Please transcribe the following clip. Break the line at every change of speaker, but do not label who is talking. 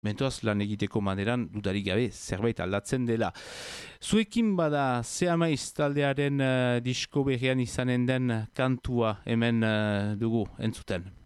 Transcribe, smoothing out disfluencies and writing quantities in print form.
Mentoaz lan egiteko maneran dudarik gabe zerbait aldatzen dela. Zuekin bada Zeamaiz taldearen disko berrian izanen den kantua hemen dugu entzuten.